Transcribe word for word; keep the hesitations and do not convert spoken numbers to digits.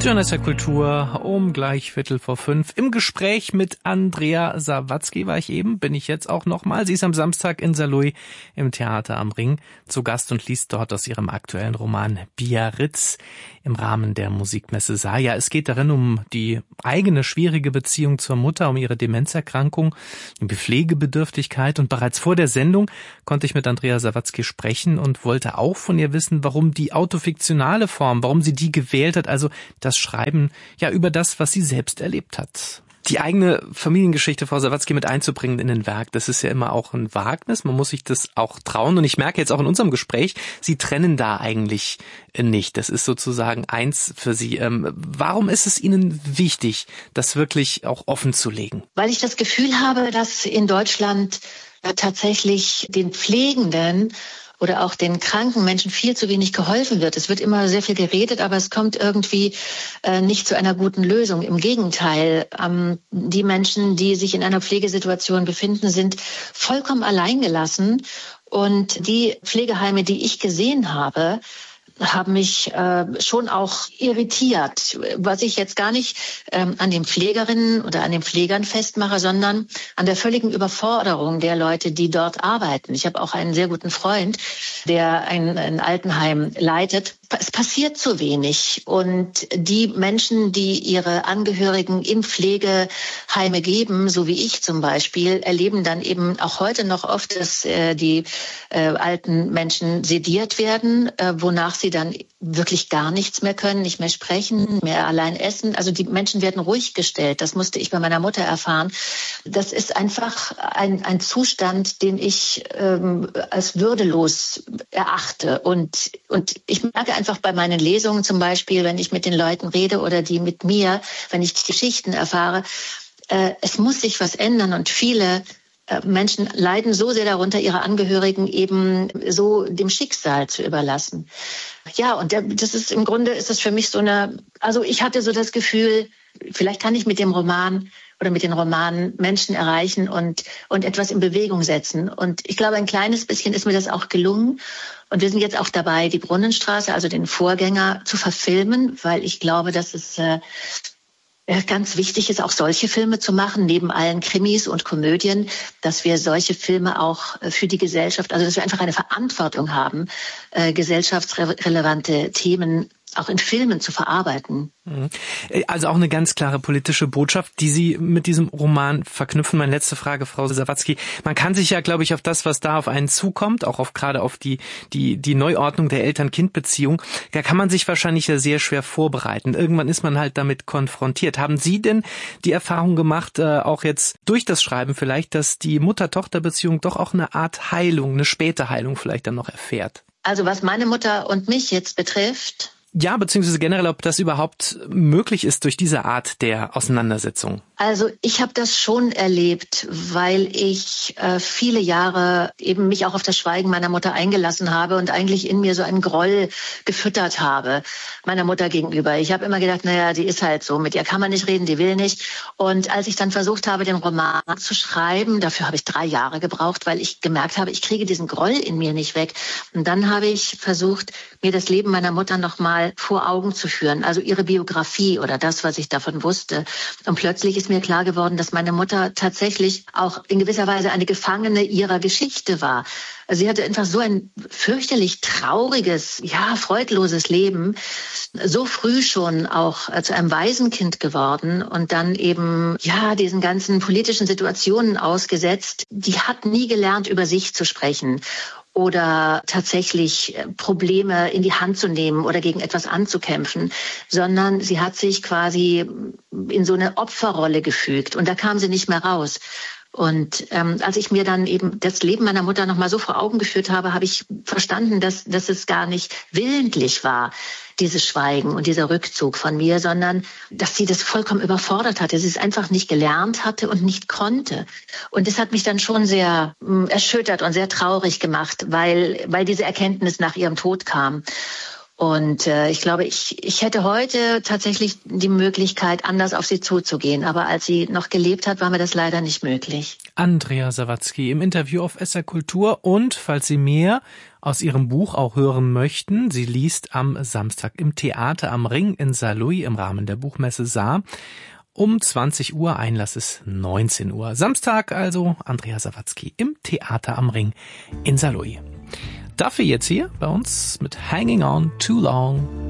Journalist der Kultur um gleich Viertel vor fünf. Im Gespräch mit Andrea Sawatzki war ich eben, bin ich jetzt auch nochmal. Sie ist am Samstag in Saarlouis im Theater am Ring zu Gast und liest dort aus ihrem aktuellen Roman Biarritz im Rahmen der Musikmesse Saja. Es geht darin um die eigene schwierige Beziehung zur Mutter, um ihre Demenzerkrankung, die Pflegebedürftigkeit. Und bereits vor der Sendung konnte ich mit Andrea Sawatzki sprechen und wollte auch von ihr wissen, warum die autofiktionale Form, warum sie die gewählt hat, also das Schreiben ja über das, was sie selbst erlebt hat. Die eigene Familiengeschichte, Frau Sawatzki, mit einzubringen in ein Werk, das ist ja immer auch ein Wagnis. Man muss sich das auch trauen. Und ich merke jetzt auch in unserem Gespräch, Sie trennen da eigentlich nicht. Das ist sozusagen eins für Sie. Ähm, warum ist es Ihnen wichtig, das wirklich auch offen zu legen? Weil ich das Gefühl habe, dass in Deutschland tatsächlich den Pflegenden oder auch den kranken Menschen viel zu wenig geholfen wird. Es wird immer sehr viel geredet, aber es kommt irgendwie äh, nicht zu einer guten Lösung. Im Gegenteil, ähm, die Menschen, die sich in einer Pflegesituation befinden, sind vollkommen alleingelassen. Und die Pflegeheime, die ich gesehen habe, haben mich äh, schon auch irritiert, was ich jetzt gar nicht ähm, an den Pflegerinnen oder an den Pflegern festmache, sondern an der völligen Überforderung der Leute, die dort arbeiten. Ich habe auch einen sehr guten Freund, der ein, ein Altenheim leitet. Es passiert zu wenig und die Menschen, die ihre Angehörigen in Pflegeheime geben, so wie ich zum Beispiel, erleben dann eben auch heute noch oft, dass äh, die äh, alten Menschen sediert werden, äh, wonach sie dann wirklich gar nichts mehr können, nicht mehr sprechen, mehr allein essen. Also die Menschen werden ruhig gestellt. Das musste ich bei meiner Mutter erfahren. Das ist einfach ein, ein Zustand, den ich ähm, als würdelos erachte. Und, und ich merke einfach bei meinen Lesungen zum Beispiel, wenn ich mit den Leuten rede oder die mit mir, wenn ich Geschichten erfahre, äh, es muss sich was ändern und viele Menschen leiden so sehr darunter, ihre Angehörigen eben so dem Schicksal zu überlassen. Ja, und das ist im Grunde ist das für mich so eine, also ich hatte so das Gefühl, vielleicht kann ich mit dem Roman oder mit den Romanen Menschen erreichen und, und etwas in Bewegung setzen. Und ich glaube, ein kleines bisschen ist mir das auch gelungen. Und wir sind jetzt auch dabei, die Brunnenstraße, also den Vorgänger, zu verfilmen, weil ich glaube, dass es äh, ganz wichtig ist, auch solche Filme zu machen, neben allen Krimis und Komödien, dass wir solche Filme auch für die Gesellschaft, also dass wir einfach eine Verantwortung haben, äh, gesellschaftsrelevante Themen auch in Filmen zu verarbeiten. Also auch eine ganz klare politische Botschaft, die Sie mit diesem Roman verknüpfen. Meine letzte Frage, Frau Sawatzki. Man kann sich ja, glaube ich, auf das, was da auf einen zukommt, auch auf gerade auf die die die Neuordnung der Eltern-Kind-Beziehung, da kann man sich wahrscheinlich ja sehr schwer vorbereiten. Irgendwann ist man halt damit konfrontiert. Haben Sie denn die Erfahrung gemacht, äh, auch jetzt durch das Schreiben vielleicht, dass die Mutter-Tochter-Beziehung doch auch eine Art Heilung, eine späte Heilung vielleicht dann noch erfährt? Also was meine Mutter und mich jetzt betrifft, ja, beziehungsweise generell, ob das überhaupt möglich ist durch diese Art der Auseinandersetzung. Also ich habe das schon erlebt, weil ich äh, viele Jahre eben mich auch auf das Schweigen meiner Mutter eingelassen habe und eigentlich in mir so einen Groll gefüttert habe, meiner Mutter gegenüber. Ich habe immer gedacht, naja, die ist halt so, mit ihr kann man nicht reden, die will nicht. Und als ich dann versucht habe, den Roman zu schreiben, dafür habe ich drei Jahre gebraucht, weil ich gemerkt habe, ich kriege diesen Groll in mir nicht weg. Und dann habe ich versucht, mir das Leben meiner Mutter nochmal vor Augen zu führen, also ihre Biografie oder das, was ich davon wusste. Und plötzlich ist mir klar geworden, dass meine Mutter tatsächlich auch in gewisser Weise eine Gefangene ihrer Geschichte war. Also sie hatte einfach so ein fürchterlich trauriges, ja, freudloses Leben, so früh schon auch zu einem Waisenkind geworden und dann eben, ja, diesen ganzen politischen Situationen ausgesetzt. Die hat nie gelernt, über sich zu sprechen oder tatsächlich Probleme in die Hand zu nehmen oder gegen etwas anzukämpfen, sondern sie hat sich quasi in so eine Opferrolle gefügt und da kam sie nicht mehr raus. Und ähm, als ich mir dann eben das Leben meiner Mutter nochmal so vor Augen geführt habe, habe ich verstanden, dass, dass es gar nicht willentlich war, dieses Schweigen und dieser Rückzug von mir, sondern dass sie das vollkommen überfordert hatte, sie es einfach nicht gelernt hatte und nicht konnte. Und das hat mich dann schon sehr mh, erschüttert und sehr traurig gemacht, weil, weil diese Erkenntnis nach ihrem Tod kam. Und äh, ich glaube, ich, ich hätte heute tatsächlich die Möglichkeit, anders auf sie zuzugehen. Aber als sie noch gelebt hat, war mir das leider nicht möglich. Andrea Sawatzki im Interview auf S R Kultur. Und falls Sie mehr aus ihrem Buch auch hören möchten, sie liest am Samstag im Theater am Ring in Saarlouis im Rahmen der Buchmesse Saar. Um zwanzig Uhr, Einlass ist neunzehn Uhr. Samstag also Andrea Sawatzki im Theater am Ring in Saarlouis. Dafür jetzt hier bei uns mit Hanging On Too Long.